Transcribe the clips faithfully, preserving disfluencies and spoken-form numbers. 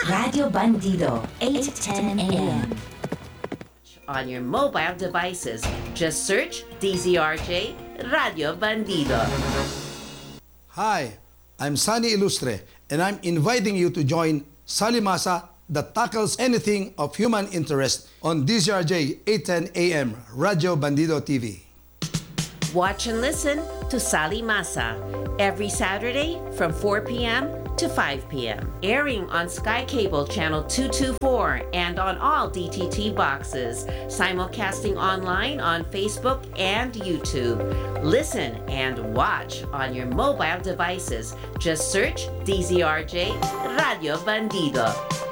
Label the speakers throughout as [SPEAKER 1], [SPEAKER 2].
[SPEAKER 1] Radio Bandido, eight ten a m
[SPEAKER 2] On your mobile devices, just search D Z R J Radio Bandido.
[SPEAKER 3] Hi, I'm Sunny Ilustre, and I'm inviting you to join Salimasa that tackles anything of human interest on D Z R J eight ten a m Radio Bandido T V.
[SPEAKER 2] Watch and listen to Sali Masa every Saturday from four p m to five p m Airing on Sky Cable Channel two twenty-four and on all D T T boxes. Simulcasting online on Facebook and YouTube. Listen and watch on your mobile devices. Just search D Z R J Radio Bandido.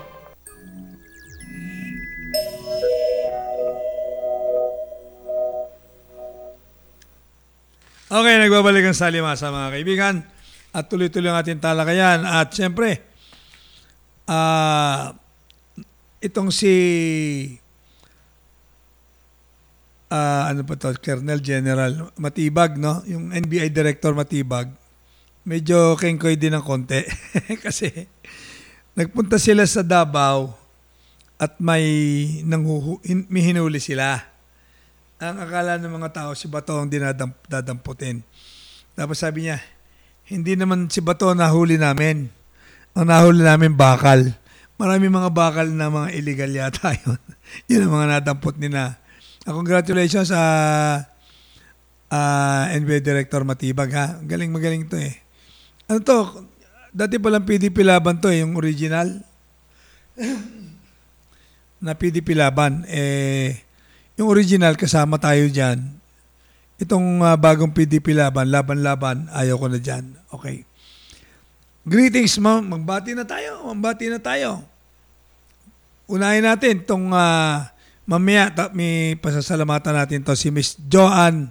[SPEAKER 4] Okay, nagbabalik ang Salimasa mga kaibigan at tuloy-tuloy ang ating talakayan at siyempre uh, itong si uh, ano pa to, Colonel General Matibag, no? Yung N B I Director Matibag, medyo kengkoy din ng konti kasi nagpunta sila sa Davao at may, nanghuhu, may hinuli sila. Ang akala ng mga tao, si Bato ang dinadamputin. Tapos sabi niya, hindi naman si Bato nahuli namin. Ang nahuli namin bakal. Marami mga bakal na mga illegal yata yun. Yun ang mga nadampot nila. Uh, congratulations sa uh, uh, N B I Director Matibag. Ha? Galing magaling to eh. Ano to? Dati palang P D P Laban to eh, yung original. Na P D P Laban. Eh, yung original, kasama tayo dyan. Itong uh, bagong P D P Laban, laban-laban, ayaw ko na dyan. Okay. Greetings, ma'am. Magbati na tayo. Magbati na tayo. Unahin natin itong uh, mamaya, ta- may pasasalamatan natin to si Miss Joanne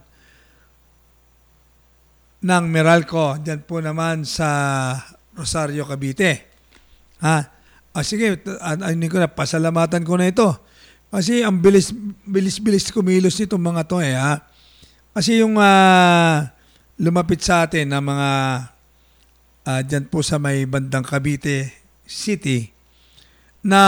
[SPEAKER 4] ng Meralco. Dyan po naman sa Rosario, Cavite. Ha? Ah, sige, ano ko na, pasalamatan ko na ito. Kasi ang bilis, bilis-bilis kumilos nitong mga to eh ha. Kasi yung uh, lumapit sa atin na mga uh, dyan po sa may bandang Cavite City na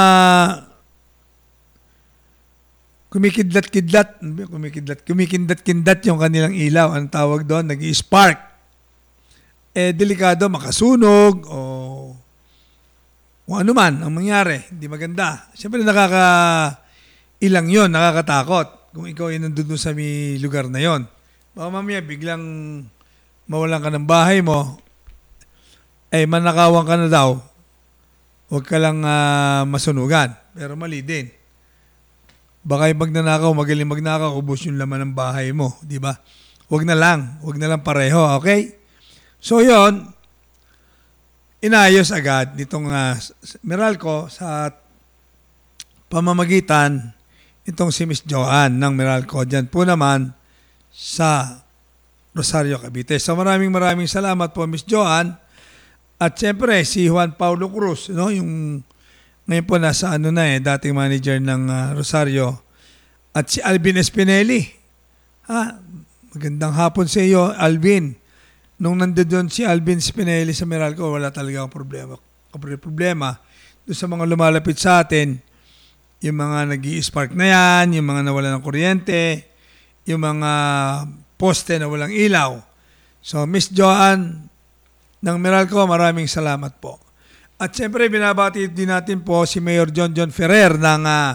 [SPEAKER 4] kumikidlat-kidlat, kumikidlat, kumikindat-kindat yung kanilang ilaw. Ang tawag doon, nag-i-spark. Eh, delikado, makasunog o kung ano man ang mangyari. Hindi maganda. Siyempre nakaka... Ilang yon, nakakatakot. Kung ikaw ay nandun sa may lugar na yon. Baka mamaya biglang mawalan ka ng bahay mo, eh manakawan ka na daw, huwag ka lang uh, masunugan. Pero mali din. Baka yung magnanakaw, magaling magnakaw, ubos yung laman ng bahay mo. Di ba? Huwag na lang. Huwag na lang pareho. Okay? So yon, inayos agad nitong uh, Meralco sa pamamagitan itong si Miss Joanne ng Meralco. Dyan po naman sa Rosario, Cavite. So maraming maraming salamat po Miss Joanne. At siyempre si Juan Paulo Cruz, no? Yung ngayon po nasa ano na eh, dating manager ng uh, Rosario. At si Alvin Espinelli. Ha? Magandang hapon sa iyo, Alvin. Nung nandoon si Alvin Espinelli sa Meralco, wala talaga problema. Problema. Doon sa mga lumalapit sa atin, yung mga nag-i-spark na yan, yung mga nawala ng kuryente, yung mga poste na walang ilaw. So, Miss Joanne ng Meralco, maraming salamat po. At siyempre, binabati din natin po si Mayor John John Ferrer ng uh,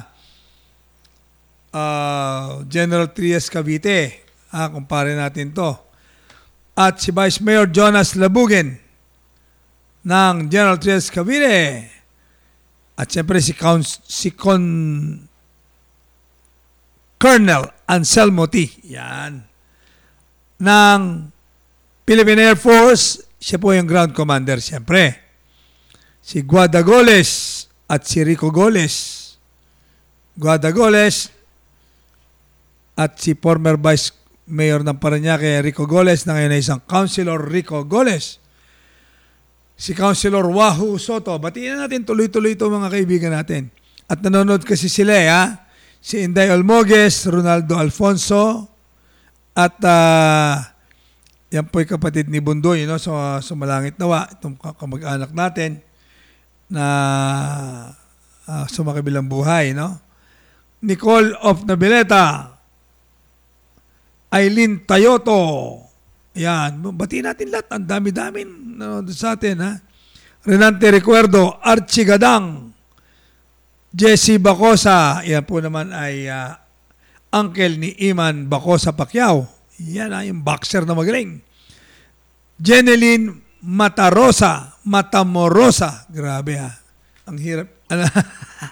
[SPEAKER 4] uh, General Trias Cavite. Ah, kumpare natin to. At si Vice Mayor Jonas Labugen ng General Trias Cavite. At siyempre si, Couns- si Con Colonel Anselmo T. Yan. Ng Philippine Air Force, siya po yung ground commander siyempre. Si Guada Goles at si Rico Goles. Guada Goles at si former Vice Mayor ng Parañaque, Rico Goles, na ngayon ay isang Councilor Rico Goles. Si Councilor Wahoo Soto. Batiin na natin tuloy-tuloy ito mga kaibigan natin. At nanonood kasi sila eh, ha? Si Inday Olmoges, Ronaldo Alfonso, at uh, yan po'y kapatid ni Bundoy, no? So, uh, sumalangit nawa, itong kamag-anak natin. na uh, sumakabilang buhay, no? Nicole of Nabileta, Aileen Tayoto, yan, batiin natin lahat, ang dami-dami no, sa atin, ha? Renante Recuerdo, Archie Gadang, Jesse Bacosa, yan po naman ay uh, uncle ni Iman Bacosa Pacquiao, yan ha, yung boxer na magaling. Jeneline Matarosa, Matamorosa, grabe ha, ang hirap, ano,